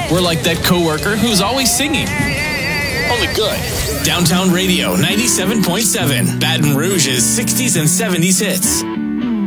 We're like that coworker who's always singing. Only good. Downtown Radio 97.7, Baton Rouge's 60s and 70s hits.